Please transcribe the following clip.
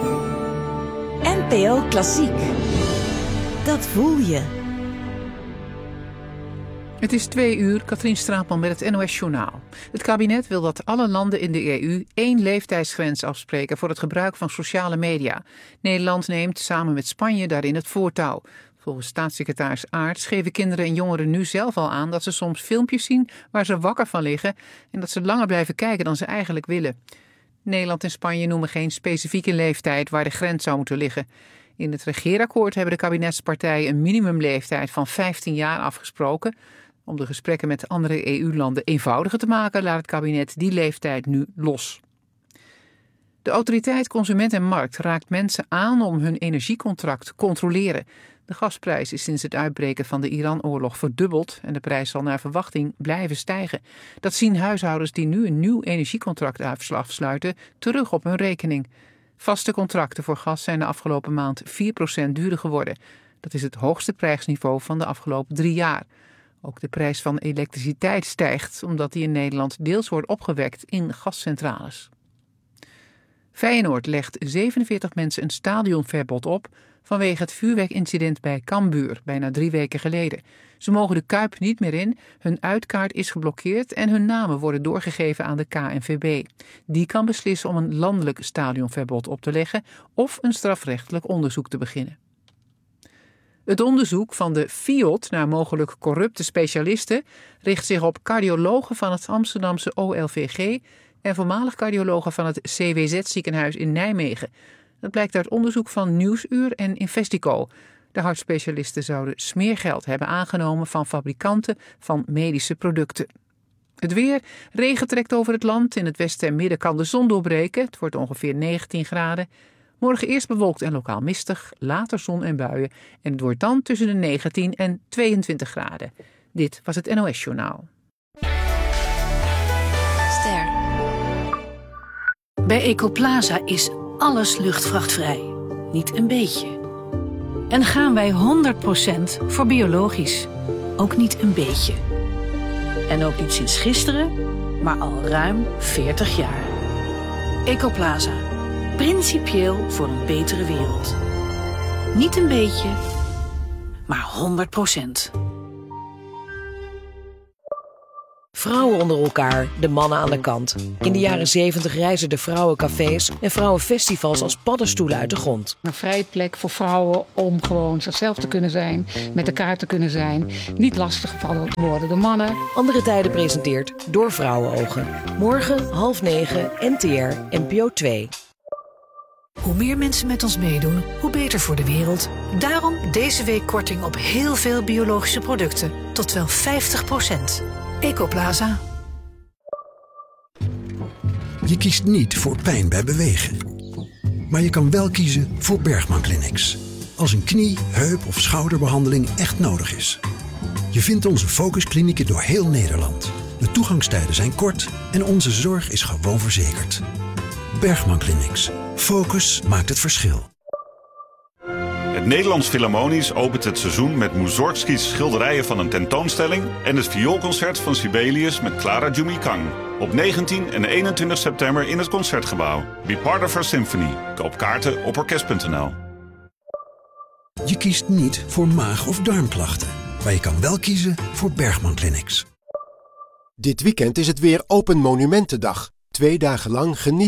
NPO Klassiek. Dat voel je. Het is 2:00, Katrien Straatman met het NOS-journaal. Het kabinet wil dat alle landen in de EU 1 leeftijdsgrens afspreken voor het gebruik van sociale media. Nederland neemt samen met Spanje daarin het voortouw. Volgens staatssecretaris Aerts geven kinderen en jongeren nu zelf al aan dat ze soms filmpjes zien waar ze wakker van liggen en dat ze langer blijven kijken dan ze eigenlijk willen. Nederland en Spanje noemen geen specifieke leeftijd waar de grens zou moeten liggen. In het regeerakkoord hebben de kabinetspartijen een minimumleeftijd van 15 jaar afgesproken. Om de gesprekken met andere EU-landen eenvoudiger te maken, laat het kabinet die leeftijd nu los. De autoriteit Consument en Markt raakt mensen aan om hun energiecontract te controleren. De gasprijs is sinds het uitbreken van de Iran-oorlog verdubbeld en de prijs zal naar verwachting blijven stijgen. Dat zien huishoudens die nu een nieuw energiecontract afsluiten terug op hun rekening. Vaste contracten voor gas zijn de afgelopen maand 4% duurder geworden. Dat is het hoogste prijsniveau van de afgelopen 3 jaar. Ook de prijs van elektriciteit stijgt, omdat die in Nederland deels wordt opgewekt in gascentrales. Feyenoord legt 47 mensen een stadionverbod op vanwege het vuurwerkincident bij Cambuur, bijna 3 weken geleden. Ze mogen de Kuip niet meer in, hun uitkaart is geblokkeerd en hun namen worden doorgegeven aan de KNVB. Die kan beslissen om een landelijk stadionverbod op te leggen of een strafrechtelijk onderzoek te beginnen. Het onderzoek van de FIOD naar mogelijk corrupte specialisten richt zich op cardiologen van het Amsterdamse OLVG en voormalig cardiologen van het CWZ-ziekenhuis in Nijmegen. Dat blijkt uit onderzoek van Nieuwsuur en Investico. De hartspecialisten zouden smeergeld hebben aangenomen van fabrikanten van medische producten. Het weer. Regen trekt over het land. In het westen en midden kan de zon doorbreken. Het wordt ongeveer 19 graden. Morgen eerst bewolkt en lokaal mistig, later zon en buien. En het wordt dan tussen de 19 en 22 graden. Dit was het NOS-journaal. Ster. Bij Ecoplaza is alles luchtvrachtvrij. Niet een beetje. En gaan wij 100% voor biologisch. Ook niet een beetje. En ook niet sinds gisteren, maar al ruim 40 jaar. Ecoplaza. Principieel voor een betere wereld. Niet een beetje, maar 100%. Vrouwen onder elkaar, de mannen aan de kant. In de jaren 70 reizen de vrouwencafés en vrouwenfestivals als paddenstoelen uit de grond. Een vrije plek voor vrouwen om gewoon zichzelf te kunnen zijn, met elkaar te kunnen zijn, niet lastiggevallen te worden door mannen. Andere Tijden presenteert Door Vrouwenogen. Morgen 8:30 NTR NPO 2. Hoe meer mensen met ons meedoen, hoe beter voor de wereld. Daarom deze week korting op heel veel biologische producten. Tot wel 50%. Ecoplaza. Je kiest niet voor pijn bij bewegen. Maar je kan wel kiezen voor Bergman Clinics. Als een knie-, heup- of schouderbehandeling echt nodig is. Je vindt onze focusklinieken door heel Nederland. De toegangstijden zijn kort en onze zorg is gewoon verzekerd. Bergman Clinics. Focus maakt het verschil. Het Nederlands Philharmonisch opent het seizoen met Mussorgskys schilderijen van een tentoonstelling en het vioolconcert van Sibelius met Clara Jumikang. Op 19 en 21 september in het Concertgebouw. Be part of our symphony. Koop kaarten op orkest.nl. Je kiest niet voor maag- of darmklachten. Maar je kan wel kiezen voor Bergman Clinics. Dit weekend is het weer Open Monumentendag. 2 dagen lang geniet